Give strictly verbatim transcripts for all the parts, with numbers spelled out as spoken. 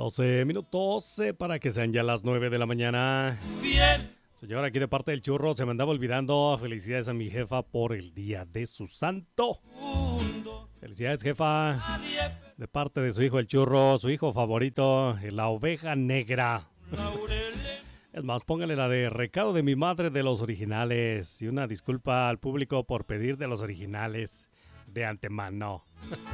doce minutos eh, para que sean ya las nueve de la mañana. Fiel. Señor, aquí de parte del churro, se me andaba olvidando. Felicidades a mi jefa por el día de su santo. Felicidades, jefa. De parte de su hijo el churro, su hijo favorito, la oveja negra. Es más, póngale la de recado de mi madre de los originales. Y una disculpa al público por pedir de los originales de antemano.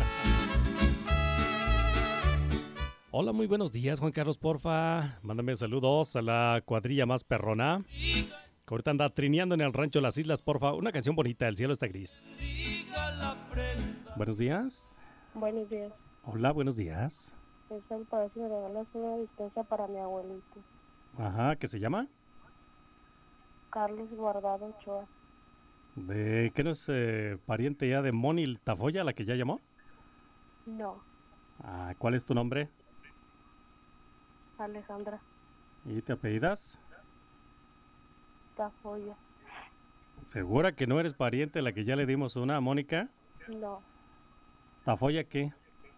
Hola, muy buenos días, Juan Carlos, porfa. Mándame saludos a la cuadrilla más perrona. Que ahorita anda trineando en el rancho Las Islas, porfa. Una canción bonita, El cielo está gris. Buenos días. Buenos días. Hola, buenos días. Es para ver si me regalas una dispensa para mi abuelito. Ajá, ¿qué se llama? Carlos Guardado Ochoa. ¿De qué no es eh, pariente ya de Moni Tafoya, la que ya llamó? No. Ah, ¿cuál es tu nombre? Alejandra ¿Y te apellidas? Tafoya. ¿Segura que no eres pariente de la que ya le dimos una a Mónica? No. ¿Tafoya qué?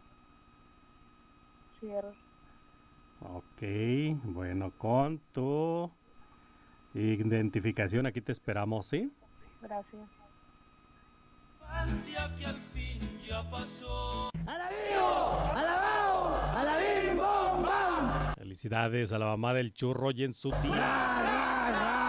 Cierro. Ok, bueno, con tu identificación aquí te esperamos, ¿sí? Gracias. Que al fin ya pasó. ¡Alabío! ¡Alabao! ¡Alabim! ¡Bom! ¡Bam! Felicidades a la mamá del churro y en su tía. ¡Ra, ra, ra!